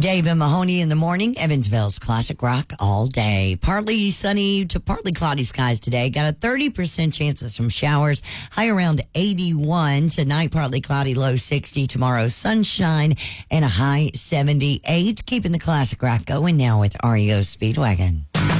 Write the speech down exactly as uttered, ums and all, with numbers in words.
Dave and Mahoney in the morning. Evansville's classic rock all day. Partly sunny to partly cloudy skies today. Got a thirty percent chance of some showers. High around eighty-one. Tonight, partly cloudy, low sixty. Tomorrow, sunshine and a high seventy-eight. Keeping the classic rock going now with R E O Speedwagon.